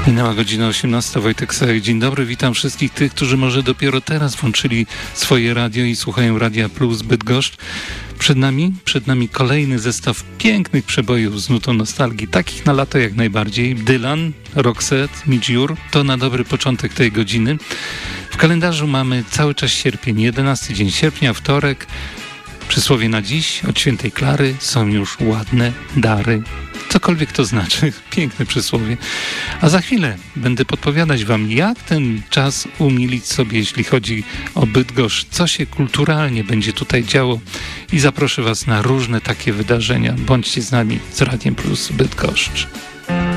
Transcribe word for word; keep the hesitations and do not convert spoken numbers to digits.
Minęła godzina osiemnasta, Wojtek Sajek. Dzień dobry, witam wszystkich tych, którzy może dopiero teraz włączyli swoje radio i słuchają Radia Plus Bydgoszcz. Przed nami, przed nami kolejny zestaw pięknych przebojów z nutą nostalgii, takich na lato jak najbardziej. Dylan, Roxette, Midge Ure, to na dobry początek tej godziny. W kalendarzu mamy cały czas sierpień, jedenasty dzień sierpnia, wtorek. Przysłowie na dziś od świętej Klary są już ładne dary. Cokolwiek to znaczy, piękne przysłowie. A za chwilę będę podpowiadać wam, jak ten czas umilić sobie, jeśli chodzi o Bydgoszcz, co się kulturalnie będzie tutaj działo i zaproszę was na różne takie wydarzenia. Bądźcie z nami z Radiem Plus Bydgoszcz.